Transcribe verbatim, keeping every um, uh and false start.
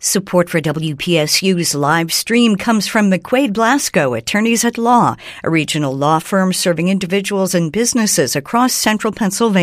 Support for W P S U's live stream comes from McQuaid Blasco, Attorneys at Law, a regional law firm serving individuals and businesses across central Pennsylvania.